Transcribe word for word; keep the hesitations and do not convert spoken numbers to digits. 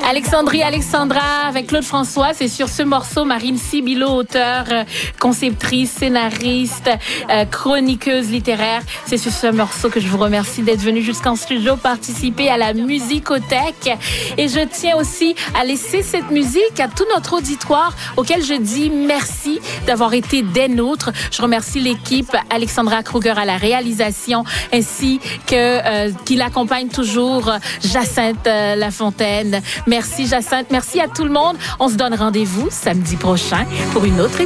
Alexandrie Alexandra avec Claude François, c'est sur ce morceau. Marine Sibilo, auteure, euh, conceptrice, scénariste, euh, chroniqueuse littéraire. C'est sur ce morceau que je vous remercie d'être venu jusqu'en studio participer à la musicothèque. Et je tiens aussi à laisser cette musique à tout notre auditoire auquel je dis merci d'avoir été des nôtres. Je remercie l'équipe, Alexandra Kruger à la réalisation, ainsi que euh, qui l'accompagne toujours, Jacinthe euh, Lafontaine. Merci Jacinthe, merci à tout le monde. On se donne rendez-vous samedi prochain pour une autre émission.